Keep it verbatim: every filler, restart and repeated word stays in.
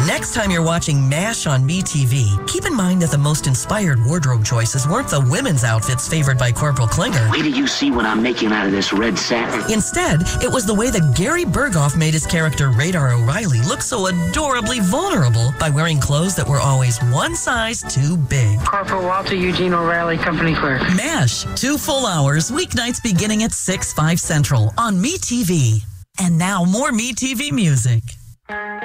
Next time you're watching MASH on MeTV, keep in mind that the most inspired wardrobe choices weren't the women's outfits favored by Corporal Klinger. Wait till you see what I'm making out of this red satin. Instead, it was the way that Gary Berghoff made his character Radar O'Reilly look so adorably vulnerable by wearing clothes that were always one size too big. Corporal Walter Eugene O'Reilly, company clerk. MASH, two full hours, weeknights beginning at six, five Central on MeTV. And now more MeTV music.